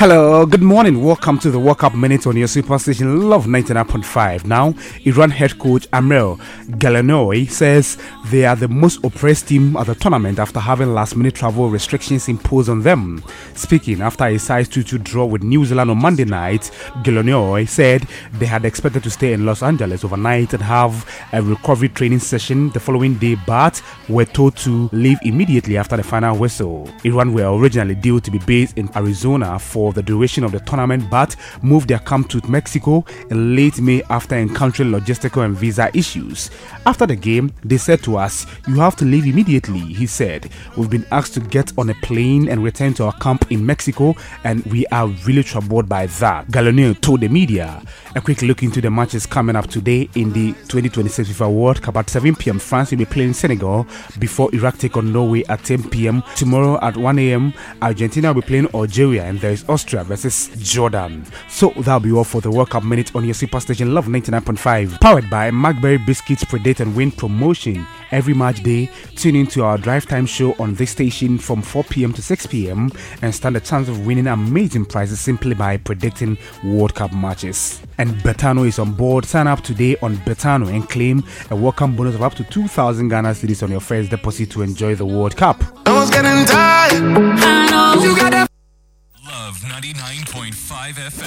Hello, good morning. Welcome to the World Cup Minute on your superstation Love 99.5. Now, Iran head coach Amir Galanoy says they are the most oppressed team at the tournament after having last-minute travel restrictions imposed on them. Speaking after a size 2-2 draw with New Zealand on Monday night, Galanoy said they had expected to stay in Los Angeles overnight and have a recovery training session the following day, but were told to leave immediately after the final whistle. Iran were originally due to be based in Arizona for the duration of the tournament, but moved their camp to Mexico in late May after encountering logistical and visa issues. After the game, they said to us, "You have to leave immediately," he said. "We've been asked to get on a plane and return to our camp in Mexico, and we are really troubled by that," Galanoy told the media. A quick look into the matches coming up today in the 2026 FIFA World Cup. At 7 p.m, France will be playing Senegal before Iraq take on Norway at 10 p.m. Tomorrow at 1 a.m, Argentina will be playing Algeria, and there is Austria versus Jordan. So that'll be all for the World Cup Minute on your superstation Love 99.5. Powered by Macberry Biscuits Predate and Win promotion. Every match day, tune into our drive time show on this station from 4 p.m. to 6 p.m. and stand a chance of winning amazing prizes simply by predicting World Cup matches. And Betano is on board. Sign up today on Betano and claim a welcome bonus of up to 2,000 Ghana cedis on your first deposit to enjoy the World Cup. Love 99.5 FM.